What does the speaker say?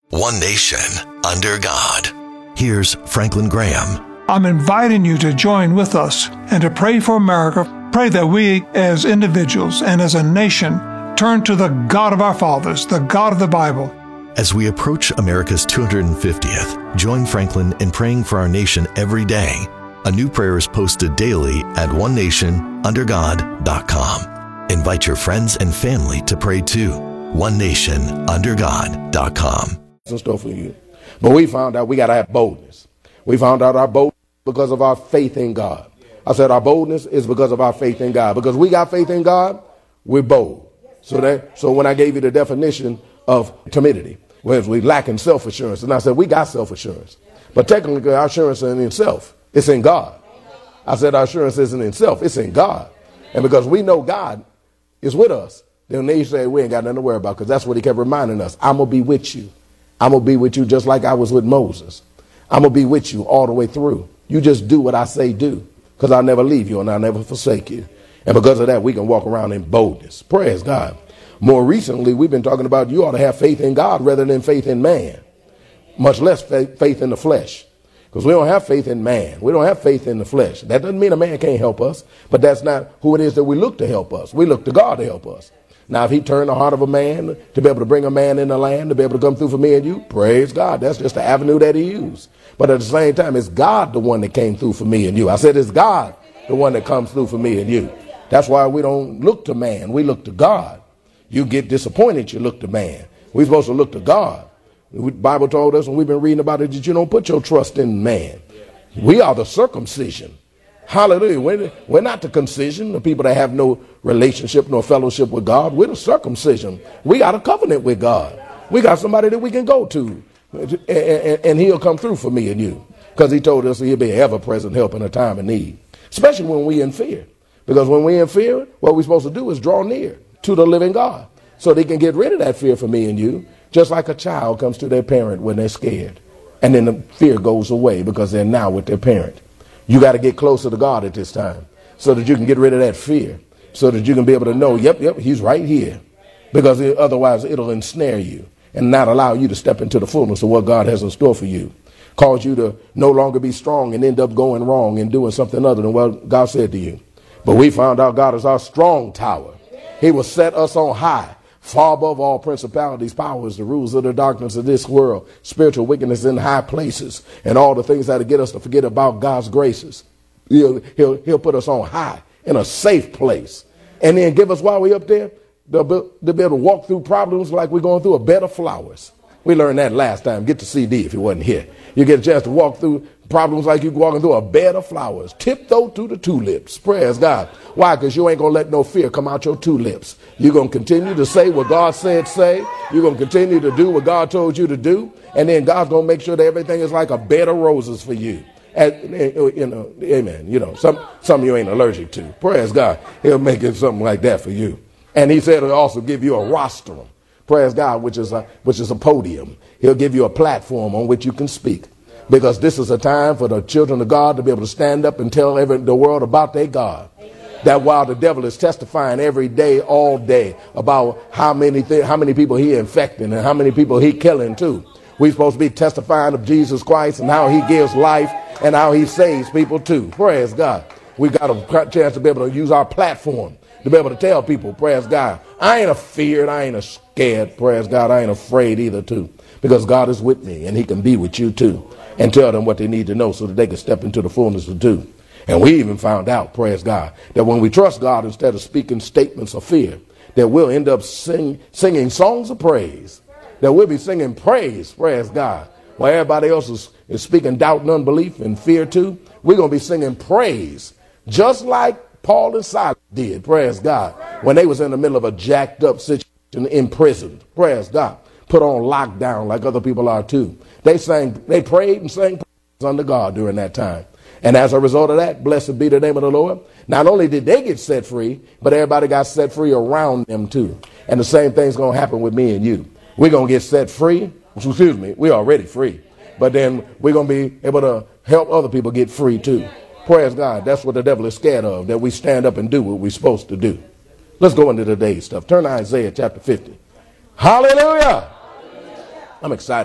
One nation, under God. Here's Franklin Graham. I'm inviting you to join with us and to pray for America. Pray that we as individuals and as a nation turn to the God of our fathers, the God of the Bible. As we approach America's 250th, join Franklin in praying for our nation every day. A new prayer is posted daily at onenationundergod.com. Invite your friends and family to pray too. onenationundergod.com. In store for you. But we found out we got to have boldness. We found out our boldness because of our faith in God. I said our boldness is because of our faith in God. Because we got faith in God, we're bold. So when I gave you the definition of timidity, whereas we lack in self-assurance, and I said we got self-assurance. But technically our assurance isn't in self. It's in God. I said our assurance isn't in self. It's in God. And because we know God is with us, then they say we ain't got nothing to worry about, because that's what he kept reminding us. I'm going to be with you. I'm going to be with you just like I was with Moses. I'm going to be with you all the way through. You just do what I say do, because I'll never leave you and I'll never forsake you. And because of that, we can walk around in boldness. Praise God. More recently, we've been talking about you ought to have faith in God rather than faith in man, much less faith in the flesh. Because we don't have faith in man. We don't have faith in the flesh. That doesn't mean a man can't help us, but that's not who it is that we look to help us. We look to God to help us. Now, if he turned the heart of a man to be able to bring a man in the land, to be able to come through for me and you, praise God. That's just the avenue that he used. But at the same time, it's God the one that came through for me and you. I said it's God the one that comes through for me and you. That's why we don't look to man. We look to God. You get disappointed, you look to man. We're supposed to look to God. The Bible told us, and we've been reading about it, that you don't put your trust in man. We are the circumcision. Hallelujah. We're not the concision, the people that have no relationship nor fellowship with God. We're the circumcision. We got a covenant with God. We got somebody that we can go to, and he'll come through for me and you, because he told us he'll be an ever-present help in a time of need, especially when we're in fear. Because when we're in fear, what we're supposed to do is draw near to the living God so they can get rid of that fear for me and you, just like a child comes to their parent when they're scared, and then the fear goes away because they're now with their parent. You got to get closer to God at this time so that you can get rid of that fear, so that you can be able to know, yep, he's right here, because otherwise it'll ensnare you and not allow you to step into the fullness of what God has in store for you, cause you to no longer be strong and end up going wrong and doing something other than what God said to you. But we found out God is our strong tower. He will set us on high, far above all principalities, powers, the rulers of the darkness of this world, spiritual wickedness in high places, and all the things that get us to forget about God's graces. He'll put us on high in a safe place, and then give us, while we're up there, to be able to walk through problems like we're going through a bed of flowers. We learned that last time. Get the CD if you wasn't here. You get a chance to walk through problems like you're walking through a bed of flowers. Tiptoe through the tulips. Praise God. Why? Because you ain't going to let no fear come out your tulips. You're going to continue to say what God said say. You're going to continue to do what God told you to do. And then God's going to make sure that everything is like a bed of roses for you. And, amen. Some of you ain't allergic to. Praise God. He'll make it something like that for you. And he said he'll also give you a rostrum. Praise God, which is a podium. He'll give you a platform on which you can speak. Because this is a time for the children of God to be able to stand up and tell the world about their God. That while the devil is testifying every day, all day, about how many people he infecting and how many people he killing too, we're supposed to be testifying of Jesus Christ and how he gives life and how he saves people too. Praise God. We got a chance to be able to use our platform to be able to tell people, praise God, I ain't afeared, I ain't scared, praise God, I ain't afraid either too, because God is with me and he can be with you too, and tell them what they need to know so that they can step into the fullness of too. And we even found out, praise God, that when we trust God instead of speaking statements of fear, that we'll end up singing songs of praise, that we'll be singing praise, praise God, while everybody else is speaking doubt and unbelief and fear too. We're going to be singing praise, just like Paul and Silas did, praise God, when they was in the middle of a jacked up situation, imprisoned, praise God, put on lockdown like other people are too. They prayed and sang praise unto God during that time. And as a result of that, blessed be the name of the Lord. Not only did they get set free, but everybody got set free around them too. And the same thing's going to happen with me and you. We're going to get set free. We're already free. But then we're going to be able to help other people get free too. Praise God. That's what the devil is scared of, that we stand up and do what we're supposed to do. Let's go into today's stuff. Turn to Isaiah chapter 50. Hallelujah. I'm excited.